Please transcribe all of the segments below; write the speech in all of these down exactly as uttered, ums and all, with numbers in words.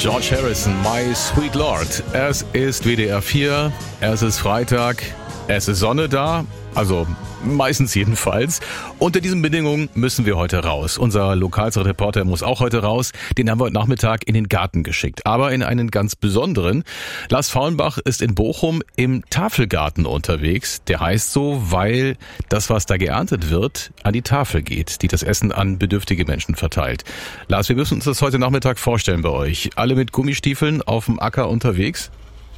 George Harrison, My Sweet Lord. Es ist W D R vier, es ist Freitag, es ist Sonne da, also meistens jedenfalls. Unter diesen Bedingungen müssen wir heute raus. Unser Lokalreporter muss auch heute raus. Den haben wir heute Nachmittag in den Garten geschickt, aber in einen ganz besonderen. Lars Faulenbach ist in Bochum im Tafelgarten unterwegs. Der heißt so, weil das, was da geerntet wird, an die Tafel geht, die das Essen an bedürftige Menschen verteilt. Lars, wir müssen uns das heute Nachmittag vorstellen bei euch. Alle mit Gummistiefeln auf dem Acker unterwegs?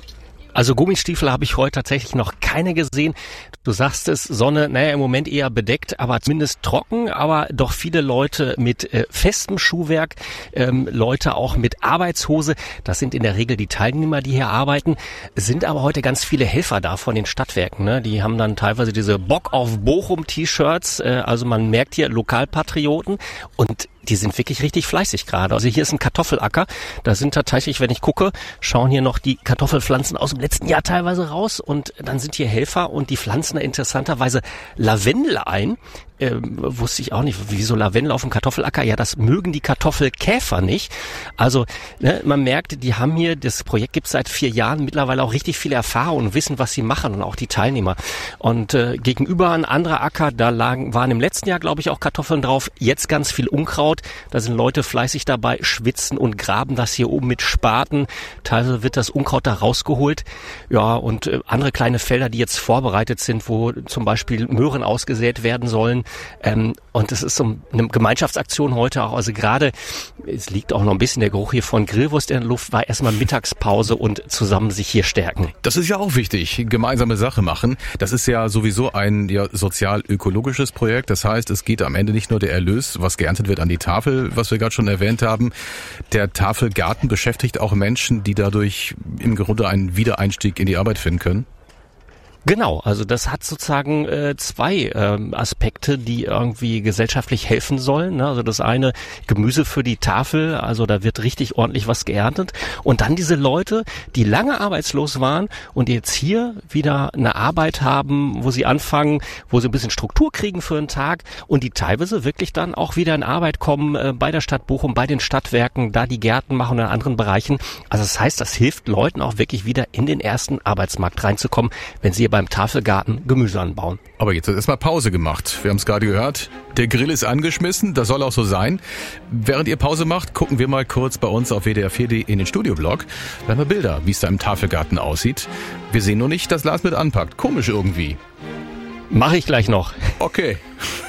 Also Gummistiefel habe ich heute tatsächlich noch keine gesehen. Du sagst es, Sonne, naja, im Moment eher bedeckt, aber zumindest trocken, aber doch viele Leute mit äh, festem Schuhwerk, ähm, Leute auch mit Arbeitshose. Das sind in der Regel die Teilnehmer, die hier arbeiten. Es sind aber heute ganz viele Helfer da von den Stadtwerken, ne? Die haben dann teilweise diese Bock auf Bochum-T-Shirts, äh, also man merkt hier Lokalpatrioten, und die sind wirklich richtig fleißig gerade. Also hier ist ein Kartoffelacker. Da sind tatsächlich, wenn ich gucke, schauen hier noch die Kartoffelpflanzen aus dem letzten Jahr teilweise raus. Und dann sind hier Helfer und die pflanzen da interessanterweise Lavendel ein. Ähm, wusste ich auch nicht, wieso Lavendel auf dem Kartoffelacker? Ja, das mögen die Kartoffelkäfer nicht. Also ne, man merkt, die haben hier, das Projekt gibt es seit vier Jahren, mittlerweile auch richtig viele Erfahrung und wissen, was sie machen, und auch die Teilnehmer. Und äh, gegenüber ein anderer Acker, da lagen, waren im letzten Jahr, glaube ich, auch Kartoffeln drauf. Jetzt ganz viel Unkraut. Da sind Leute fleißig dabei, schwitzen und graben das hier oben mit Spaten. Teilweise wird das Unkraut da rausgeholt. Ja, und äh, andere kleine Felder, die jetzt vorbereitet sind, wo zum Beispiel Möhren ausgesät werden sollen. Ähm, und es ist so eine Gemeinschaftsaktion heute auch. Also gerade, es liegt auch noch ein bisschen der Geruch hier von Grillwurst in der Luft, war erstmal Mittagspause und zusammen sich hier stärken. Das ist ja auch wichtig, gemeinsame Sache machen. Das ist ja sowieso ein ja, sozial-ökologisches Projekt. Das heißt, es geht am Ende nicht nur der Erlös, was geerntet wird, an die Tafel, was wir gerade schon erwähnt haben. Der Tafelgarten beschäftigt auch Menschen, die dadurch im Grunde einen Wiedereinstieg in die Arbeit finden können. Genau, also das hat sozusagen äh, zwei ähm, Aspekte, die irgendwie gesellschaftlich helfen sollen. Ne? Also das eine, Gemüse für die Tafel, also da wird richtig ordentlich was geerntet. Und dann diese Leute, die lange arbeitslos waren und jetzt hier wieder eine Arbeit haben, wo sie anfangen, wo sie ein bisschen Struktur kriegen für einen Tag und die teilweise wirklich dann auch wieder in Arbeit kommen äh, bei der Stadt Bochum, bei den Stadtwerken, da die Gärten machen und in anderen Bereichen. Also das heißt, das hilft Leuten auch wirklich wieder in den ersten Arbeitsmarkt reinzukommen, wenn sie beim Tafelgarten Gemüse anbauen. Aber jetzt wird erstmal Pause gemacht. Wir haben es gerade gehört. Der Grill ist angeschmissen, das soll auch so sein. Während ihr Pause macht, gucken wir mal kurz bei uns auf W D R vier punkt de in den Studioblog. Da haben wir Bilder, wie es da im Tafelgarten aussieht. Wir sehen nur nicht, dass Lars mit anpackt. Komisch irgendwie. Mache ich gleich noch. Okay.